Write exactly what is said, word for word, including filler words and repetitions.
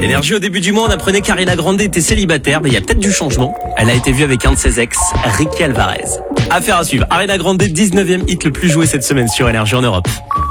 Énergie, au début du mois, on apprenait qu'Ariana Grande était célibataire, mais il y a peut-être du changement. Elle a été vue avec un de ses ex, Ricky Alvarez. Affaire à suivre. Ariana Grande, dix-neuvième hit le plus joué cette semaine sur Énergie en Europe.